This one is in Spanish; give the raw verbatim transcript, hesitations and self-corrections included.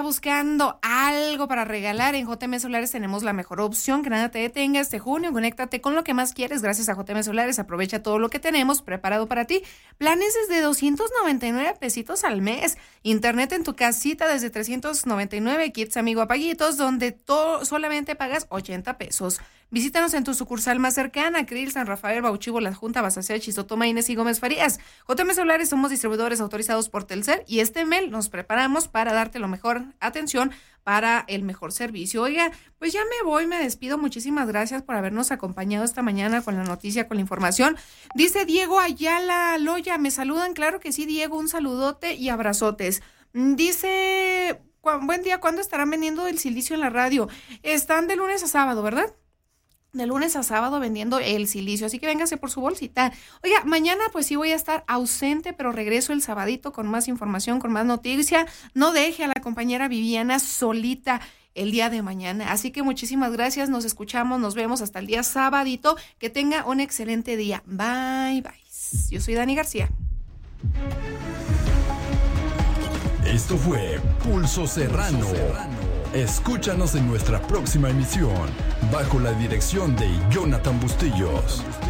buscando algo para regalar, en J M Solares tenemos la mejor opción, que nada te detenga este junio, conéctate con lo que más quieres, gracias a J M Solares, aprovecha todo lo que tenemos preparado para ti, planes desde doscientos noventa y nueve pesitos al mes, internet en tu casita desde trescientos noventa y nueve, kits amigo apaguitos, donde todo, solamente pagas ochenta pesos. Visítanos en tu sucursal más cercana, Krill, San Rafael, Bauchivo, La Junta, Basacea, Chistotoma, Inés y Gómez Farías. J M Solares somos distribuidores autorizados por Telcel y este mes nos preparamos para darte lo mejor atención para el mejor servicio. Oiga, pues ya me voy, me despido. Muchísimas gracias por habernos acompañado esta mañana con la noticia, con la información. Dice Diego Ayala Loya, me saludan, claro que sí, Diego, un saludote y abrazotes. Dice, buen día, ¿cuándo estarán vendiendo el silicio en la radio? Están de lunes a sábado, ¿verdad? De lunes a sábado vendiendo el silicio, así que véngase por su bolsita. Oiga, mañana pues sí voy a estar ausente, pero regreso el sabadito con más información, con más noticia. No deje a la compañera Viviana solita el día de mañana, así que muchísimas gracias, nos escuchamos, nos vemos hasta el día sabadito, que tenga un excelente día. Bye, bye. Yo soy Dani García. Esto fue Pulso Serrano. Escúchanos en nuestra próxima emisión, bajo la dirección de Jonathan Bustillos.